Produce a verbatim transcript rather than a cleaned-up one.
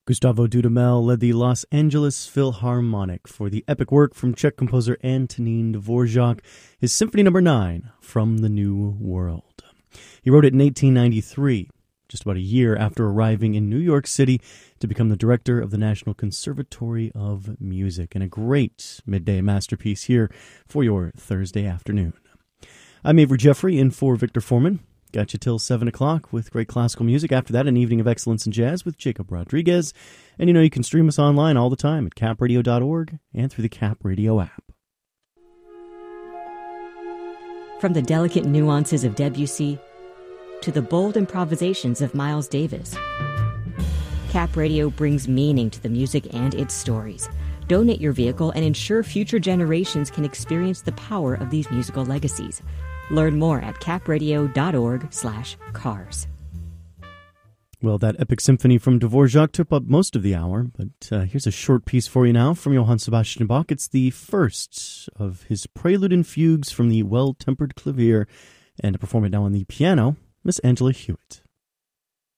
Gustavo Dudamel led the Los Angeles Philharmonic for the epic work from Czech composer Antonín Dvořák, his Symphony Number nine, From the New World. He wrote it in eighteen ninety-three, just about a year after arriving in New York City to become the director of the National Conservatory of Music, and a great midday masterpiece here for your Thursday afternoon. I'm Avery Jeffrey, in for Victor Foreman. Got you till seven o'clock with great classical music. After that, an evening of excellence in jazz with Jacob Rodriguez. And you know you can stream us online all the time at cap radio dot org and through the Cap Radio app. From the delicate nuances of Debussy to the bold improvisations of Miles Davis, Cap Radio brings meaning to the music and its stories. Donate your vehicle and ensure future generations can experience the power of these musical legacies. Learn more at cap radio dot org slash cars. Well, that epic symphony from Dvořák took up most of the hour, but uh, here's a short piece for you now from Johann Sebastian Bach. It's the first of his prelude and fugues from the Well-Tempered Clavier, and to perform it now on the piano, Miss Angela Hewitt.